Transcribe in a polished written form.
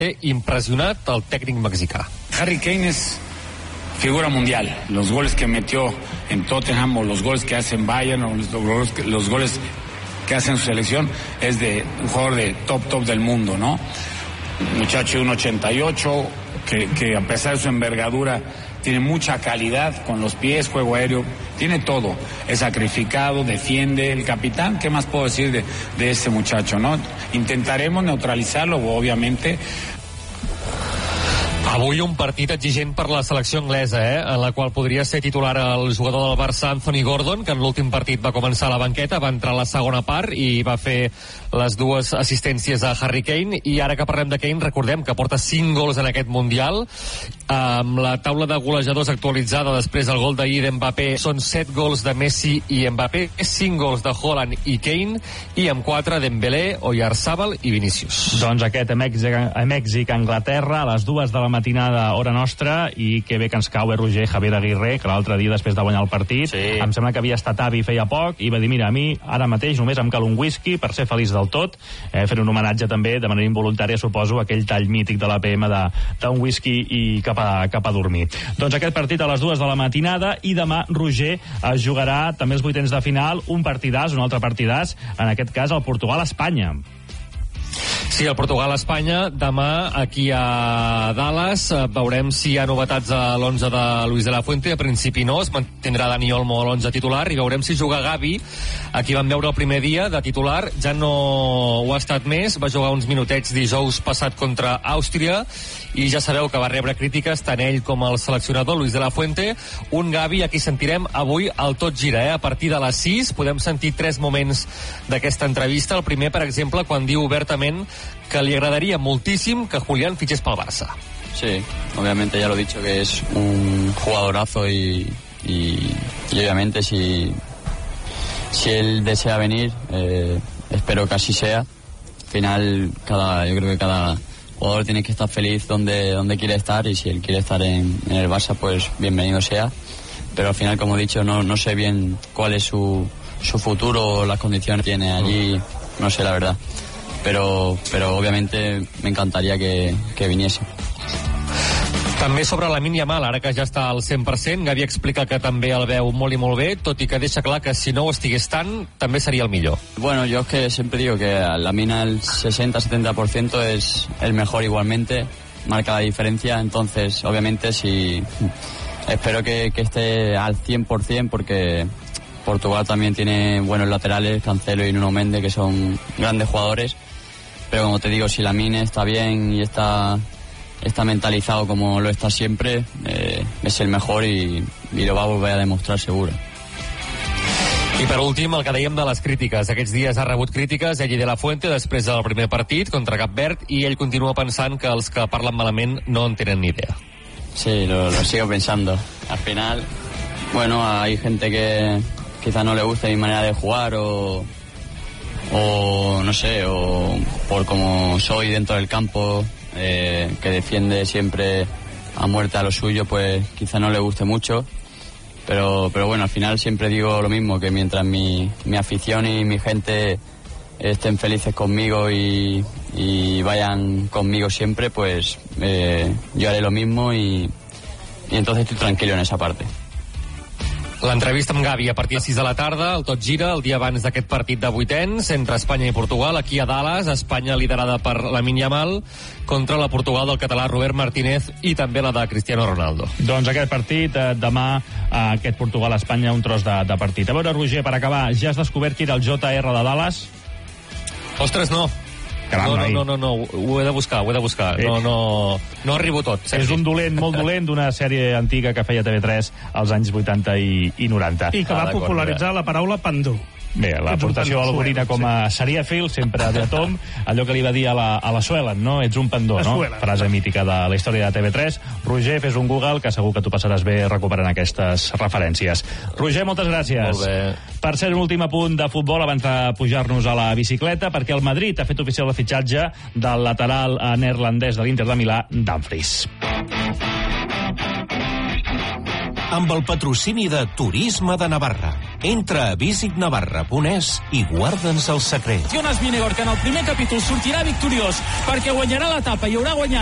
impressionat el tècnic mexicà. Harry Kane es figura mundial. Los goles que metió en Tottenham o los goles que hace en Bayern o los goles que hace en su selección es de un jugador de top del mundo, ¿no? Un muchacho de 1.88 que a pesar de su envergadura tiene mucha calidad con los pies, juego aéreo, tiene todo. Es sacrificado, defiende, el capitán. ¿Qué más puedo decir de este muchacho, no? Intentaremos neutralitzar-lo, obviamente. Avui un partit exigent per la selecció anglesa, en la qual podria ser titular el jugador del Barça, Anthony Gordon, que en l'últim partit va començar a la banqueta, va entrar a la segona part i va fer les dues assistències a Harry Kane. I ara que parlem de Kane, recordem que porta 5 gols en aquest Mundial. Amb la taula de golejadors actualitzada després del gol d'ahir d'Mbappé, són 7 gols de Messi i Mbappé, 5 gols de Haaland i Kane, i amb 4 Dembélé, Oyarzabal i Vinícius. Doncs aquest a Mèxic-Anglaterra, a les 2 de la matinada, hora nostra, i que bé que ens cau, Roger, Javier Aguirre, que l'altre dia, després de guanyar el partit, em sembla que havia estat avi feia poc, i va dir, mira, a mi ara mateix només em cal un whisky per ser feliç del tot, fer un homenatge també, de manera involuntària, suposo, aquell tall mític de l'APM d'un whisky i cap a dormir. Doncs aquest partit a les 2 de la matinada, i demà, Roger, es jugarà també els vuitens de final, un partidàs, un altre partidàs, en aquest cas el Portugal-Espanya. Sí, el Portugal-Espanya, demà aquí a Dallas. Veurem si hi ha novetats a l'11 de Luis de la Fuente. A principi no, es mantindrà Dani Olmo a l'11 titular, i veurem si juga Gavi. Aquí vam veure el primer dia de titular, ja no ho ha estat més, va jugar uns minutets dijous passat contra Àustria, i ja sabeu que va rebre crítiques tant ell com el seleccionador Luis de la Fuente. Un Gavi, aquí sentirem avui el Tot Gira, a partir de les 6 podem sentir 3 moments d'aquesta entrevista. El primer, per exemple, quan diu obertament que li agradaria moltíssim que Julián fichés pel Barça. Sí, obviamente ya lo he dicho, que es un jugadorazo y obviamente si él desea venir, espero que así sea. Al final, yo creo que cada jugador tiene que estar feliz donde quiere estar, y si él quiere estar en el Barça, pues bienvenido sea. Pero al final, como he dicho, no sé bien cuál es su futuro o las condiciones que tiene allí, no sé la verdad. Pero obviamente me encantaría que viniese. També sobre Lamine Yamal, ara que ja està al 100%, Gavi explica que també el veu molt i molt bé, tot i que deixa clar que si no ho estigués tant, també seria el millor. Bueno, yo es que siempre digo que Lamine al 60-70% es el mejor igualmente, marca la diferencia, entonces obviamente espero que esté al 100%, porque Portugal también tiene buenos laterales, Cancelo y Nuno Mendes, que son grandes jugadores, pero como te digo, si Lamine está bien y está mentalizado como lo está siempre, es el mejor y lo va a volver a demostrar seguro. I per últim, el que dèiem de les crítiques. Aquests dies ha rebut crítiques Eddie de la Fuente després del primer partit contra Cap Verd, i ell continua pensant que els que parlen malament no en tenen ni idea. Sí, lo sigo pensando. Al final, bueno, hay gente que quizá no le guste mi manera de jugar o no sé, o por como soy dentro del campo, que defiende siempre a muerte a lo suyo, pues quizá no le guste mucho, pero bueno, al final siempre digo lo mismo, que mientras mi afición y mi gente estén felices conmigo y vayan conmigo siempre, pues yo haré lo mismo, y entonces estoy tranquilo en esa parte. L'entrevista amb Gavi a partir de 6 de la tarda, el Tot Gira, el dia abans d'aquest partit de vuitens entre Espanya i Portugal, aquí a Dallas. Espanya liderada per Lamine Yamal contra la Portugal del català Robert Martínez i també la de Cristiano Ronaldo. Doncs aquest partit, demà, aquest Portugal-Espanya, un tros de partit. A veure, Roger, per acabar, ja has descobert qui era el JR de Dallas? Ostres, no. No, ho he de buscar. No arribo tot. És un dolent, molt dolent, d'una sèrie antiga que feia TV3 als anys 80 i 90. I que va popularitzar la paraula pandó. Bé, l'aportació algorina com a Seriafield, sempre de Tom, allò que li va dir a la Suelen, no? Ets un pandó, no? Frase mítica de la història de TV3. Roger, fes un Google, que segur que tu passaràs bé recuperant aquestes referències. Roger, moltes gràcies. Molt bé. Per ser un últim apunt de futbol, abans de pujar-nos a la bicicleta, perquè el Madrid ha fet oficial el fitxatge del lateral neerlandès de l'Inter de Milà, Dumfries. Amb el patrocini de Turisme de Navarra. Entra a visitnavarra.es i guarda'ns el secret. Jonas Vingegaard, que en el primer capítol sortirà victoriós perquè guanyarà l'etapa i haurà guanyat